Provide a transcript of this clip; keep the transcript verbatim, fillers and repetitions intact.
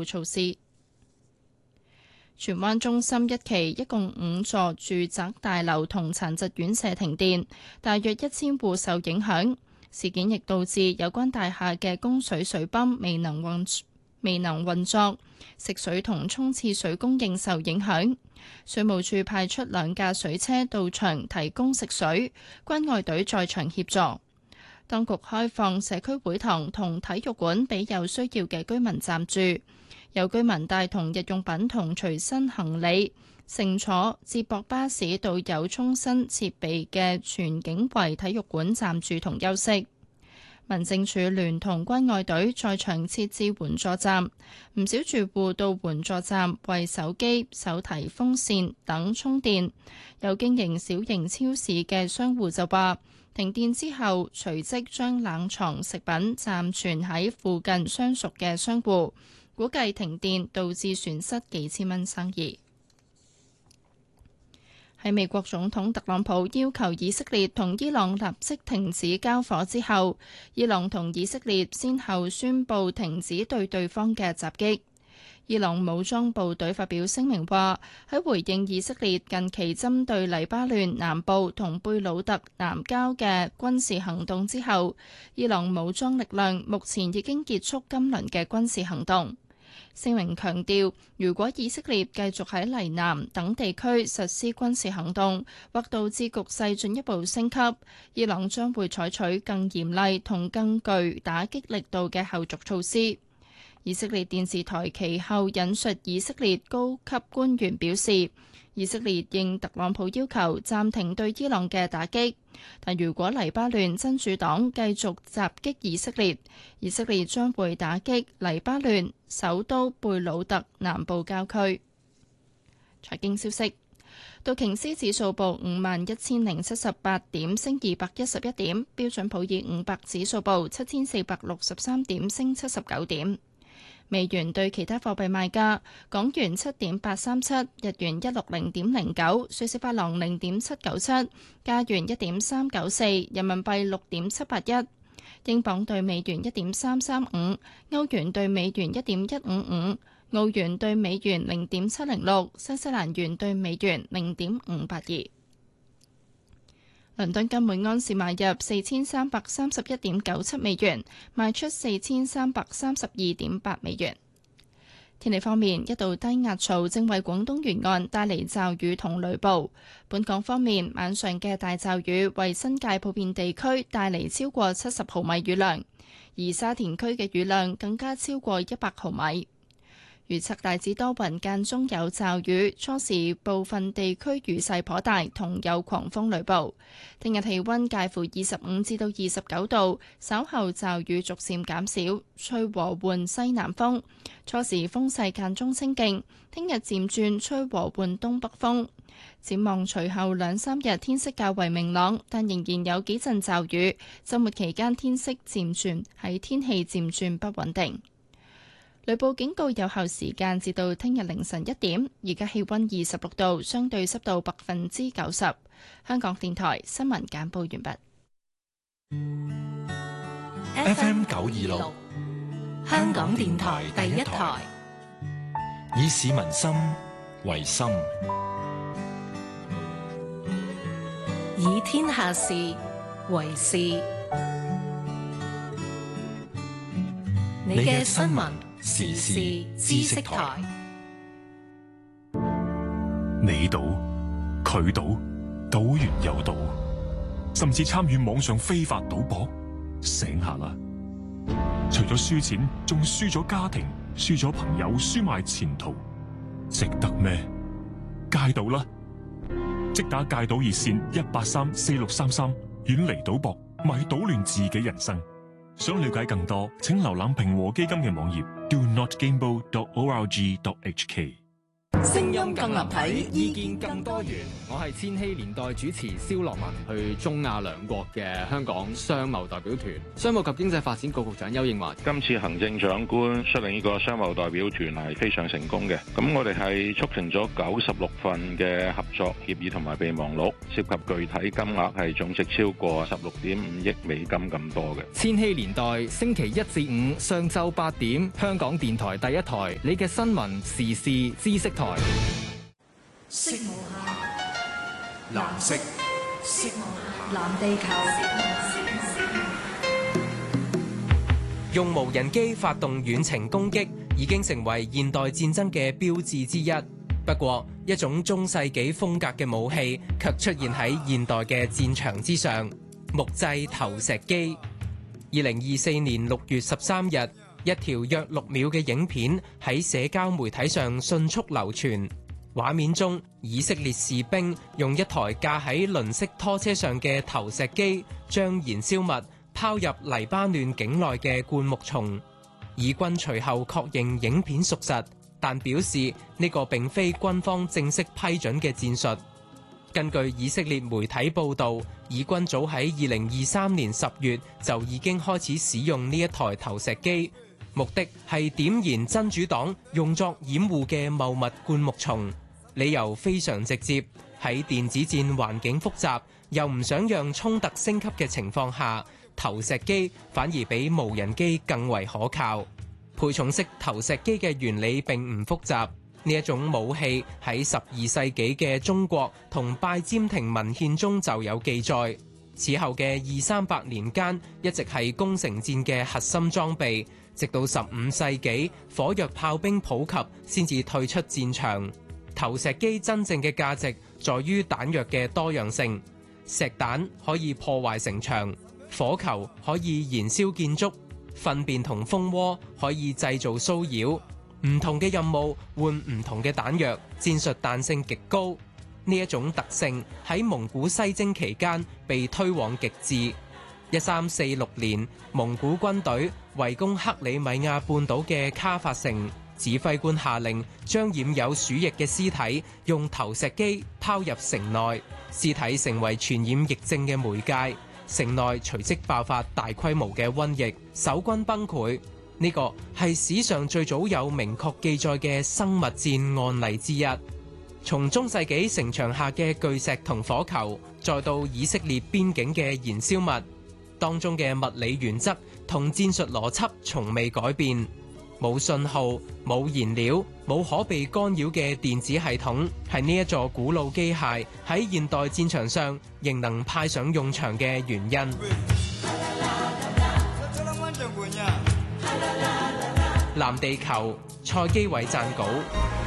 措施。荃灣中心一期一共五座住宅大樓同殘疾院舍停電，大約一千戶受影響。事件亦導致有關大廈嘅供水水泵未能運未能運作，食水同沖廁水供應受影響。水務署派出兩架水車到場提供食水，關愛隊在場協助。當局開放社區會堂同體育館俾有需要嘅居民暫住。有居民帶同日用品同隨身行李，乘坐接駁巴士到有沖身設備嘅全景圍體育館暫住同休息。民政處聯同關愛隊在場設置援助站，唔少住戶到援助站為手機、手提風扇等充電。有經營小型超市嘅商戶就話，停電之後隨即將冷藏食品暫存喺附近相熟嘅商戶。估計停電導致損失幾千蚊生意。喺美國總統特朗普要求以色列同伊朗立即停止交火之後，伊朗同以色列先後宣布停止對對方嘅襲擊。伊朗武裝部隊發表聲明話，喺回應以色列近期針對黎巴嫩南部同貝魯特南郊嘅軍事行動之後，伊朗武裝力量目前已經結束今輪嘅軍事行動。聲明強調，如果以色列繼續喺黎南等地區實施軍事行動，或導致局勢進一步升級，伊朗將會採取更嚴厲同更具打擊力度嘅後續措施。以色列電視台其後引述以色列高級官員表示，以色列應特朗普要求暫停對伊朗嘅打擊，但如果黎巴嫩真主黨繼續襲擊以色列，以色列將會打擊黎巴嫩首都貝魯特南部郊區。財經消息，道瓊斯指數報五萬一千零七十八點，升二百一十一點；標準普爾五百指數報七千四百六十三點，升七十九點。美元對其他貨幣賣價：港元七點八三七，日元一六零點零九，瑞士法郎零點七九七，加元一點三九四，人民幣六點七八一，英鎊對美元一點三三五，歐元對美元一點一五五，澳元對美元零點七零六，新西蘭元對美元零點五八二。倫敦金每安士買入四千三百三十一點九七美元，賣出四千三百三十二點八美元。天氣方面，一道低壓槽正為廣東沿岸帶嚟驟雨同雷暴。本港方面，晚上嘅大驟雨為新界普遍地區帶嚟超過七十毫米雨量，而沙田區嘅雨量更加超過一百毫米。預測大致多雲，間中有驟雨，初時部分地區雨勢頗大，同有狂風雷暴。聽日氣溫介乎二十五至到二十九度，稍後驟雨逐漸減少，吹和緩西南風，初時風勢間中清勁。聽日漸轉吹和緩東北風。展望隨後兩三日天色較為明朗，但仍然有幾陣驟雨。週末期間天色漸轉喺天氣漸轉不穩定。雷暴警告有效時間至到聽日凌晨一點，而家氣溫二十六度，相對濕度百分之九十。香港電台新聞簡報完畢。 F M 九二六，香港電台第一台，以市民心為心， 以天下事為事。你嘅新聞時事知識台， 你賭佢賭，賭完又賭，甚至參與網上非法賭博，醒下啦！除咗輸錢，仲輸咗家庭，輸咗朋友，輸埋前途，值得咩？戒賭啦！即打戒賭熱線一八三四六三三，遠離賭博，咪搗亂自己人生。想了解更多，請瀏覽平和基金嘅網頁 do not gamble dot org dot h k。 聲音更立體， 意見更多元。我係千禧年代主持蕭樂文，去中亞兩國嘅香港商貿代表團。商務及經濟發展局局長丘應樺， 今次行政長官率領呢個商貿代表團係非常成功嘅。咁我哋係促成咗九十六份嘅合作協議同埋備忘錄，涉及具體金額係總值超過十六點五億美金咁多嘅。 千禧年代星期一至五上晝八點，香港電台第一台，你嘅新聞時事知識台。 色無限， 藍色， 色無限，藍地球。 用無人機發動遠程攻擊已經成為現代戰爭嘅標誌之一。不過，一種中世紀風格嘅武器卻出現喺現代嘅戰場之上——木製投石機。二零二四年六月十三日，一條約六秒嘅影片喺社交媒體上迅速流傳。畫面中，以色列士兵用一台架喺輪式拖車上嘅投石機，將燃燒物拋入黎巴嫩境內嘅灌木叢。以軍隨後確認影片屬實，但表示呢個並非軍方正式批准嘅戰術。根據以色列媒體報導，以軍早喺二零二三年十月就已經開始使用呢一台投石機，目的係點燃真主黨用作掩護嘅茂密灌木叢。理由非常直接，喺電子戰環境複雜又唔想讓衝突升級嘅情況下，投石機反而比無人機更為可靠。配重式投石機嘅原理並唔複雜，呢一種武器喺十二世紀嘅中國同拜占庭文獻中就有記載。此後嘅二三百年間，一直係攻城戰嘅核心裝備，直到十五世紀火藥炮兵普及，先至退出戰場。投石機真正嘅價值在於彈藥嘅多樣性，石彈可以破壞城牆，火球可以燃燒建築，糞便同蜂窩可以製造騷擾。唔同嘅任務換唔同嘅彈藥，戰術彈性極高。呢一種特性喺蒙古西征期間被推往極致。一三四六年，蒙古軍隊圍攻克里米亞半島嘅卡法城。指揮官下令將染有鼠疫嘅屍體用投石機拋入城內，屍體成為傳染疫症嘅媒介，城內隨即爆發大規模嘅瘟疫，守軍崩潰。呢個係史上最早有明確記載嘅生物戰案例之一。從中世紀城牆下嘅巨石同火球，再到以色列邊境嘅燃燒物，當中嘅物理原則同戰術邏輯從未改變。冇信號、冇燃料、冇可被干擾嘅電子系統，係呢一座古老機械喺現代戰場上仍能派上用場嘅原因。藍地球，蔡基偉撰稿。